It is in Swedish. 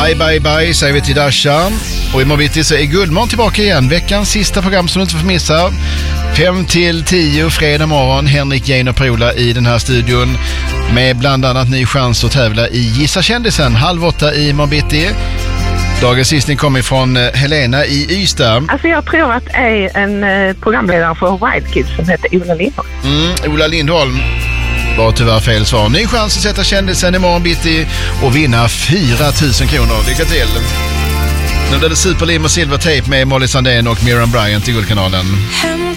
Bye, bye, bye, säger vi till Dasha. Och imorgon bitti så är Guldmorgon tillbaka igen. Veckans sista program som du inte får missa. 5-10 fredag morgon. Henrik, Jane och Perola i den här studion. Med bland annat ny chans att tävla i Gissa kändisen. 7:30 i imorgon bitti. Dagens gissning kommer från Helena i Ystad. Alltså jag tror att det är en programledare för Wild Kids som heter Ola Lindholm. Ola Lindholm var tyvärr fel svar. Ny chans att sätta kändisen imorgon bitti och vinna 4 000 kronor. Lycka till! Nu är det Super Lim och Silver Tape med Molly Sandén och Miriam Bryant i Guldkanalen.